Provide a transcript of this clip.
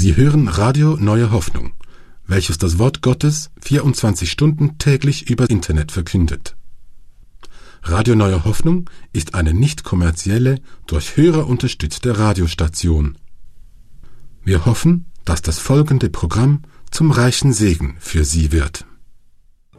Sie hören Radio Neue Hoffnung, welches das Wort Gottes 24 Stunden täglich über Internet verkündet. Radio Neue Hoffnung ist eine nicht kommerzielle, durch Hörer unterstützte Radiostation. Wir hoffen, dass das folgende Programm zum reichen Segen für Sie wird.